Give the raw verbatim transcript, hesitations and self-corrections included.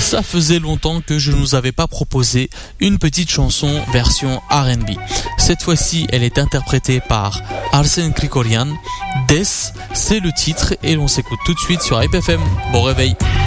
Ça faisait longtemps que je ne vous avais pas proposé une petite chanson version R and B. Cette fois-ci, elle est interprétée par Arsène Krikorian. Des, c'est le titre et l'on s'écoute tout de suite sur Hype F M. Bon réveil.